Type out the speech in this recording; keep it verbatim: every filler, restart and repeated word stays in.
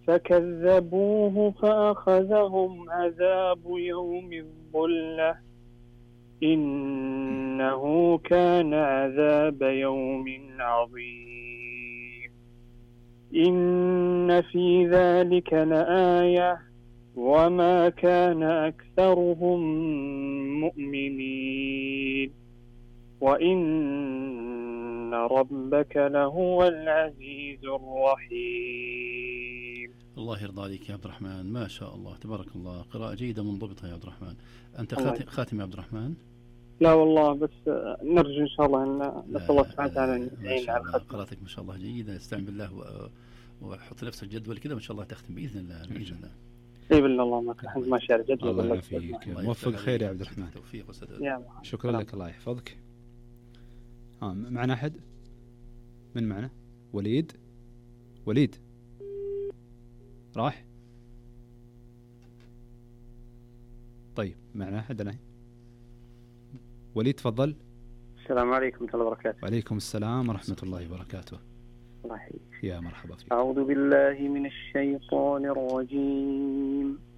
فكذبوه فأخذهم عذاب يوم الظلة إنه كان عذاب يوم عظيم إن في ذلك لآية وما كان أكثرهم مؤمنين وإن ربك لهو العزيز الرحيم. الله يرضى عليك يا عبد الرحمن، ما شاء الله تبارك الله، قراءة جيدة منضبطة يا عبد الرحمن. أنت خاتم, خاتم يا عبد الرحمن؟ لا والله، بس نرجو إن شاء الله أن نسأل الله سبحانه وتعالى أن يعين على الختم. قراءتك ما شاء الله جيدة، استعن بالله وحط نفسك جدول كذا، ما شاء الله تختم بإذن الله. بإذن الله. اي بالله، الله ما الحمد ما شاء جدول. الله يعافيك، موفق خير يا عبد الرحمن. توفيق وسداد. شكرا لك، الله يحفظك. ها معنا أحد؟ من معنا؟ وليد؟ وليد راح؟ طيب معنا أحد الآن؟ وليد تفضل. السلام عليكم ورحمة الله وبركاته. وعليكم السلام ورحمة الله وبركاته. الله يحييك. يا مرحبا فيك. أعوذ بالله من الشيطان الرجيم.